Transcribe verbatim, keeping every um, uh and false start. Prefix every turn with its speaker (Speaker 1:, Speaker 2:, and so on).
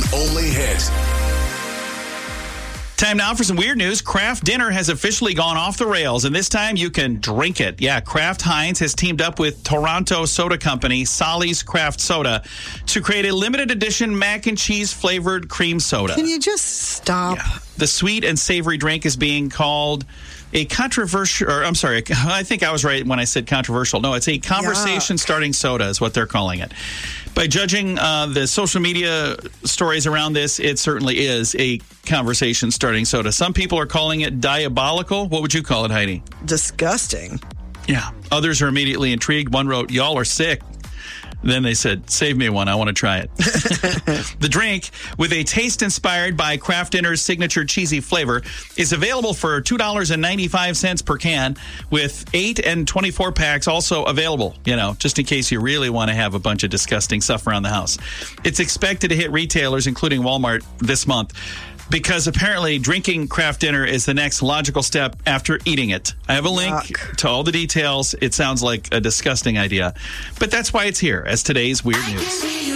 Speaker 1: only hit.
Speaker 2: Time now for some weird news. Kraft Dinner has officially gone off the rails, and this time you can drink it. Yeah, Kraft Heinz has teamed up with Toronto soda company Solly's Craft Soda to create a limited edition mac and cheese flavored cream soda.
Speaker 3: Can you just stop?
Speaker 2: Yeah. The sweet and savory drink is being called a controversial, or I'm sorry, I think I was right when I said controversial. No, it's a conversation-starting soda is what they're calling it. By judging uh, the social media stories around this, it certainly is a conversation-starting soda. Some people are calling it diabolical. What would you call it, Heidi?
Speaker 3: Disgusting.
Speaker 2: Yeah. Others are immediately intrigued. One wrote, y'all are sick. Then they said, save me one. I want to try it. The drink, with a taste inspired by Kraft Dinner's signature cheesy flavor, is available for two dollars and ninety-five cents per can, with eight and twenty-four packs also available, you know, just in case you really want to have a bunch of disgusting stuff around the house. It's expected to hit retailers, including Walmart, this month, because apparently drinking Kraft Dinner is the next logical step after eating it. I have a link Yuck. to all the details. It sounds like a disgusting idea, but that's why it's here as today's Weird News.